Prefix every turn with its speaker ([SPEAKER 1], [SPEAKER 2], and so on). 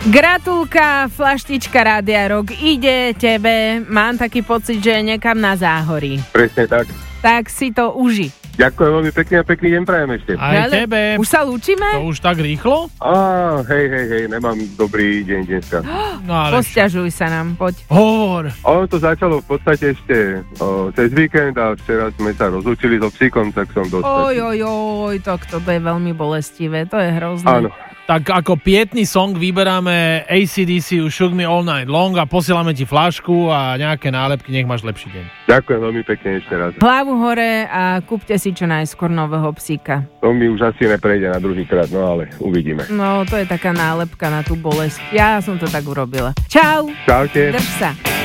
[SPEAKER 1] Gratulka, flaštička Rádia Rock ide tebe. Mám taký pocit, že niekam na záhorí.
[SPEAKER 2] Presne tak.
[SPEAKER 1] Tak si to uži.
[SPEAKER 2] Ďakujem veľmi pekne a pekný deň prajem ešte.
[SPEAKER 3] Aj tebe.
[SPEAKER 1] Už sa lúčime?
[SPEAKER 3] To už tak rýchlo?
[SPEAKER 2] Hej, nemám dobrý deň dneska.
[SPEAKER 3] No ale
[SPEAKER 1] Posťažuj sa nám, poď.
[SPEAKER 3] hovor.
[SPEAKER 2] Ono to začalo v podstate ešte cez víkend a včera sme sa rozlúčili so psíkom, tak som dosť.
[SPEAKER 1] Oj, to je veľmi bolestivé, to je hrozné.
[SPEAKER 2] Áno.
[SPEAKER 3] Tak ako pietný song vyberáme AC/DC Shook Me All Night Long a posielame ti fľašku a nejaké nálepky, nech máš lepší deň.
[SPEAKER 2] Ďakujem veľmi pekne ešte raz.
[SPEAKER 1] Hlavu hore a kúpte si čo najskôr nového psíka.
[SPEAKER 2] To mi už asi neprejde na druhýkrát, no ale uvidíme.
[SPEAKER 1] No, to je taká nálepka na tú bolesť. Ja som to tak urobila. Čau.
[SPEAKER 2] Čaute.
[SPEAKER 1] Drž sa.